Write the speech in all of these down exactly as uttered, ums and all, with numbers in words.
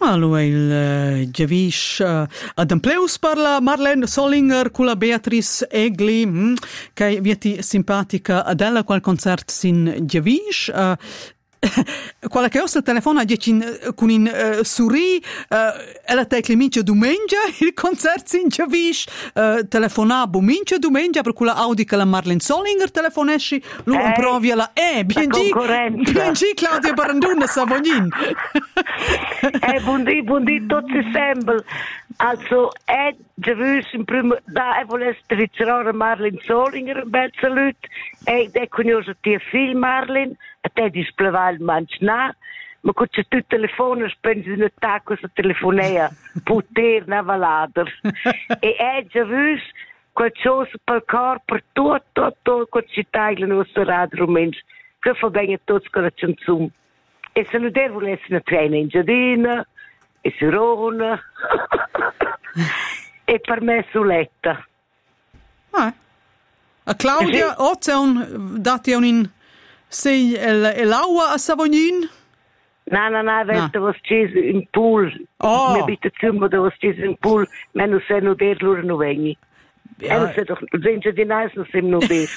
Allora, il Giavisch uh, ad Ampleus parla Marlene Solinger con la Beatrice Egli, hm, che vieti simpatica ad ella qual concert sin Giavisch. Uh, Quella che ossa telefona con in uh, Suri, uh, ella te mince domenica il concert sin Giavisch, uh, telefonabo mince domenica per quella Audi che la Marlene Solinger telefonesci, lui un provi alla eh, bien G, bien G Claudia Baranduna Savognin. Eh, buondì, buondì, tutti sempre. Also, eh, Giavisch in prima, da, e volesse ricerare Marlene Solinger un bel salut, e de conosce tia figlia Marlene, a te displaval manch na, ma con c'è tu telefono, spensi un attacco a telefonea, poter na valader. E è Giavisch, qualcosa per corpo, per tutto, tutto, tutto, quel città la nostra radio rumens, che fa bene tutti con la canzone. E se non devo volesse una trena in giardina, e Sirona, e per me Suletta. Ah, a Claudia, sì. O c'è un, dati un in, sei l'aua a Savognin? No, no, no, no. Da was c'è in pool. Oh. Mi abitazione da was c'è in pool, ma non sei non der loro non vegni. E non sei doch, in giardina non sei non der.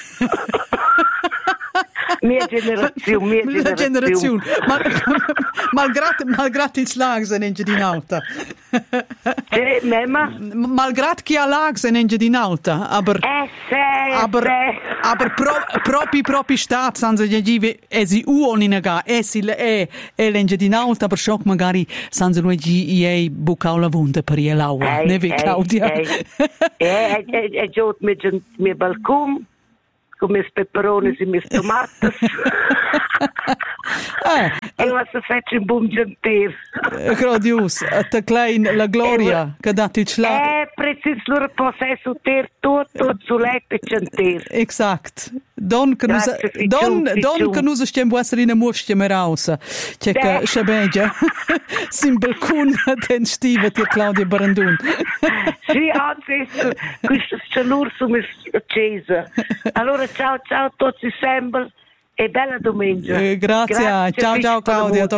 Mia generazione, mia generazione. La generazione. Mal, malgrat, malgrat il slag se n'enge di nauta. Eh, mamma? Malgrat chi ha lag se n'enge di nauta. Aber, eh, se, aber, se. aber pro, propi, propi stat, sanza giagive, esi uon in aga, esi le e, e l'enge di nauta, per shock magari, sanza lui gi iei bucau la vunda per ie l'aua. Ne ve, Claudia? Eh, eh, eh, eh, giot mi balcone, con i peperoni e i tomati. eh, e ora si faccio un buon gentile. Gradius, a te klein la gloria, eh, che dati il schlag. Eh, preciso loro possesso ter tutto su letto e gentile. Exact. Don che nos don don che nos stiamo essere in musche merausa. C'è che schabegia. Sim balcon den stive ti Claudia Barandun. Sì, anzi, questo c'è l'urso mi accesa. Allora ciao ciao a tutti sempre e bella domenica. Eh, grazie. grazie. Ciao ciao Claudia.